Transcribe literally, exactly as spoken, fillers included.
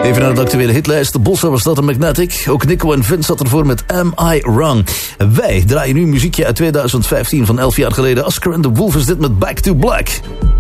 Even naar de actuele hitlijst. Bossa was dat en Magnetic. Ook Nico en Vince zat ervoor met Am I Wrong. Wij draaien nu muziekje uit tweeduizend vijftien van elf jaar geleden. Oscar and the Wolf is dit met Back to Black.